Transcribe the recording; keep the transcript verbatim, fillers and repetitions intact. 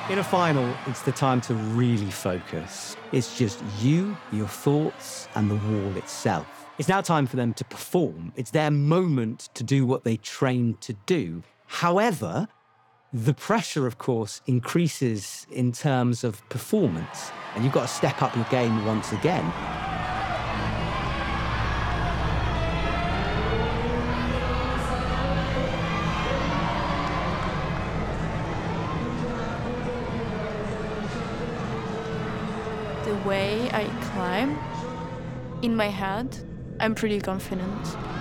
In a final, it's the time to really focus. It's just you, your thoughts, and the wall itself. It's now time for them to perform. It's their moment to do what they trained to do. However, the pressure, of course, increases in terms of performance, and you've got to step up your game once again. The way I climb, in my head, I'm pretty confident.